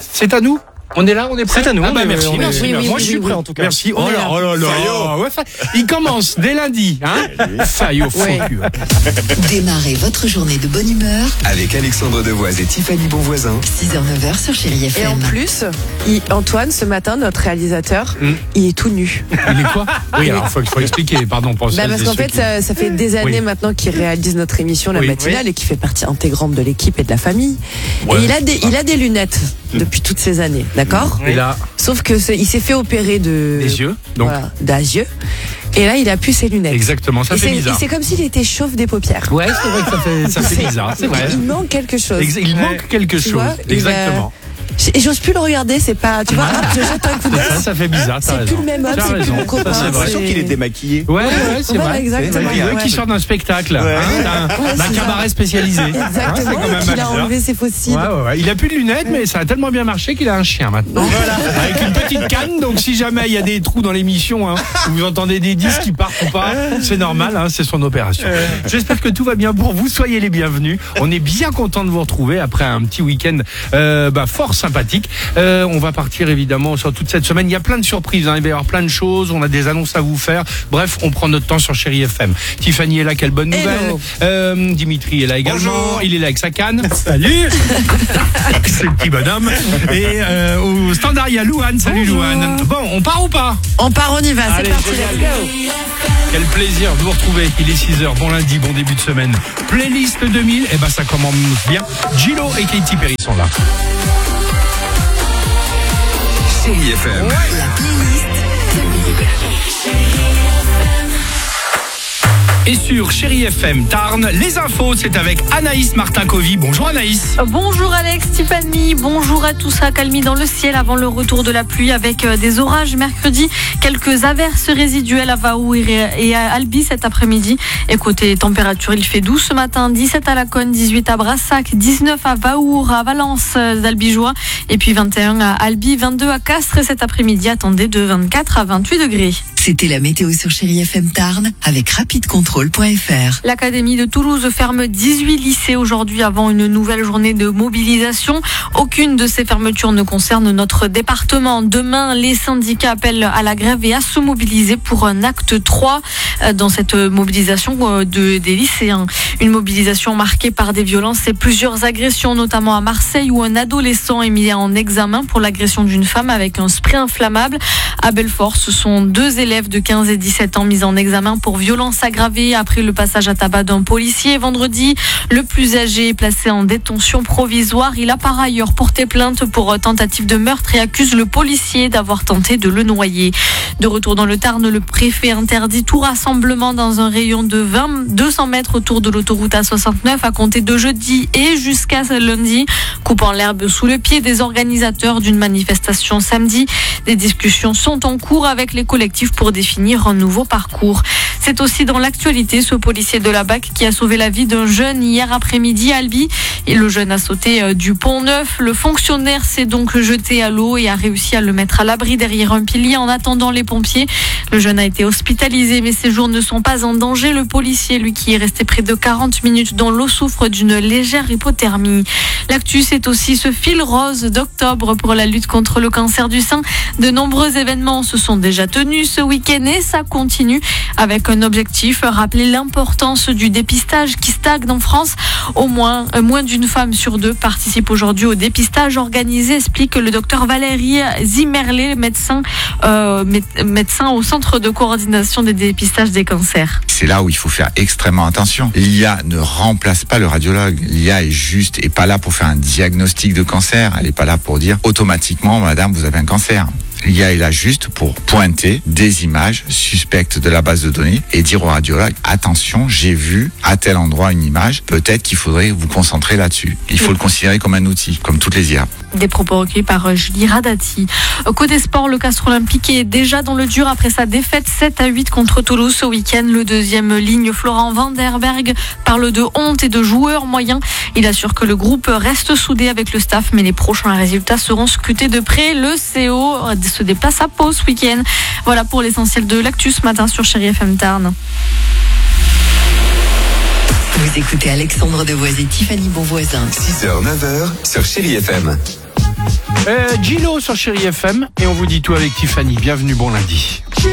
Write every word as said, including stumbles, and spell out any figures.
C'est à nous. On est là, on est prêt. C'est à nous. Ah bah on est, merci, on est, merci. oui, merci. oui, Moi, je suis prêt en tout cas. Merci. On Oh est là, là. oh là là. Ouais, il commence dès lundi, hein. Faille au fond Ouais. cul. Démarrez votre journée de bonne humeur Avec Alexandre Devoise et Tiffany Bonvoisin. six heures neuf heures sur Chérie F M. Et en plus, il- Antoine, ce matin, notre réalisateur, Mm. il est tout nu. Il est quoi? Oui, alors faut, faut expliquer, pardon pour Bah celles parce et qu'en ceux fait, qui- ça, ça fait des années Oui. maintenant qu'il réalise notre émission, la Oui. matinale, et qu'il fait partie intégrante de l'équipe et de la famille. Ouais, et il a, des, ça. il a des lunettes depuis toutes ces années, d'accord? Et là, Sauf que c'est- il s'est fait opérer de les yeux. Donc, voilà, des yeux. Et là, il a plus ses lunettes. exactement, ça Et fait c'est, et bizarre. c'est comme s'il était chauve des paupières. Ouais, c'est vrai que ça fait, ça fait bizarre, c'est vrai. Il manque quelque chose. Ex- Il manque quelque Tu chose. vois, il Exactement. Et j'ose plus le regarder, c'est pas. Tu vois, hop, je jette un coup d'œil. Ça, ça fait bizarre, t'as C'est raison. plus le même homme, T'as c'est plus raison. mon Ça, copain. c'est vrai. L'impression qu'il est démaquillé. Ouais, ouais, c'est Voilà, vrai. exactement. C'est vrai Ouais. qui sort d'un spectacle, Ouais. hein, d'un, Ouais, d'un c'est cabaret spécialisé. Hein, c'est Exactement, quand même qu'il a bizarre. enlevé ses fossiles. Ouais, ouais, ouais. Il a plus de lunettes, mais ça a tellement bien marché qu'il a un chien maintenant. Avec une petite canne, donc si jamais il y a des trous dans l'émission, hein, où vous entendez des disques qui partent ou pas, c'est normal, hein, c'est son opération. J'espère que tout va bien pour vous, soyez les bienvenus. On est bien content de vous retrouver après un petit week-end euh, bah, fort sympathique. Euh, on va partir évidemment sur toute cette semaine. Il y a plein de surprises, hein. Il va y avoir plein de choses. On a des annonces à vous faire. Bref, on prend notre temps sur Chérie F M. Tiffany est là, quelle bonne nouvelle. Hello. Euh, Dimitri est là également. Bonjour. Il est là avec sa canne. Salut. C'est le petit bonhomme. Et euh, au standard, il y a Louane. Salut Bonjour. Louane. Bon, on part ou pas? On part, on y va, c'est Allez, parti, génial. let's go. Quel plaisir de vous retrouver. Il est six heures. Bon lundi, bon début de semaine. Playlist deux mille. Et ben ça commence bien. Gilo et Katy Perry sont là. Chérie F M. La playlist Et sur Chérie F M Tarn, les infos, c'est avec Anaïs Martin-Covy. Bonjour Anaïs. Bonjour Alex, Tiffany, bonjour à tous. Accalmie dans le ciel avant le retour de la pluie avec des orages mercredi. Quelques averses résiduelles à Vaou et à Albi cet après-midi. Et côté température, il fait douze ce matin, dix-sept à Laconne, dix-huit à Brassac, dix-neuf à Vaour, à Valence d'Albigeois. Et puis vingt et un à Albi, vingt-deux à Castres. Et cet après-midi, attendez de vingt-quatre à vingt-huit degrés. C'était la météo sur Chérie F M Tarn avec rapide contrôle point f r. L'Académie de Toulouse ferme dix-huit lycées aujourd'hui avant une nouvelle journée de mobilisation. Aucune de ces fermetures ne concerne notre département. Demain, les syndicats appellent à la grève et à se mobiliser pour un acte trois dans cette mobilisation de, des lycéens. Une mobilisation marquée par des violences et plusieurs agressions, notamment à Marseille où un adolescent est mis en examen pour l'agression d'une femme avec un spray inflammable. À Belfort, ce sont deux élèves de quinze et dix-sept ans mis en examen pour violence aggravée après le passage à tabac d'un policier. Vendredi, le plus âgé est placé en détention provisoire. Il a par ailleurs porté plainte pour tentative de meurtre et accuse le policier d'avoir tenté de le noyer. De retour dans le Tarn, le préfet interdit tout rassemblement dans un rayon de vingt à deux cents mètres autour de l'autoroute A soixante-neuf à compter de jeudi et jusqu'à lundi, coupant l'herbe sous le pied des organisateurs d'une manifestation samedi. Des discussions sont en cours avec les collectifs pour définir un nouveau parcours. C'est aussi dans l'actualité ce policier de la B A C qui a sauvé la vie d'un jeune hier après-midi à Albi. Et le jeune a sauté du pont neuf. Le fonctionnaire s'est donc jeté à l'eau et a réussi à le mettre à l'abri derrière un pilier en attendant les pompiers. Le jeune a été hospitalisé mais ses jours ne sont pas en danger. Le policier, lui qui est resté près de quarante minutes dans l'eau, souffre d'une légère hypothermie. L'actu, c'est aussi ce fil rose d'octobre pour la lutte contre le cancer du sein. De nombreux événements se sont déjà tenus ce week-end et ça continue avec un objectif, rappeler l'importance du dépistage qui stagne en France. Au moins, moins d'une femme sur deux participe aujourd'hui au dépistage organisé, explique le docteur Valérie Zimmerlet, médecin, euh, médecin au Centre de coordination des dépistages des cancers. C'est là où il faut faire extrêmement attention. L'I A ne remplace pas le radiologue. L'I A est juste, et pas là pour faire un diagnostic de cancer. Elle n'est pas là pour dire automatiquement, madame, vous avez un cancer. L'I A est là juste pour pointer des images suspectes de la base de données et dire au radiologue, attention, j'ai vu à tel endroit une image, peut-être qu'il faudrait vous concentrer là-dessus. Il faut le considérer comme un outil, comme toutes les I A. Des propos recueillis par Julie Radati. Côté sport, le Castres Olympique est déjà dans le dur après sa défaite sept à huit contre Toulouse ce week-end. Le deuxième ligne, Florent Vanderberg, parle de honte et de joueurs moyens. Il assure que le groupe reste soudé avec le staff, mais les prochains résultats seront scrutés de près. Le C O se déplace à Pau ce week-end. Voilà pour l'essentiel de l'actu ce matin sur Chérie F M Tarn. Vous écoutez Alexandre Devoise et Tiffany Bonvoisin. six heures neuf heures sur Chérie F M. Euh, Gilo sur Chérie F M et on vous dit tout avec Tiffany. Bienvenue, bon lundi.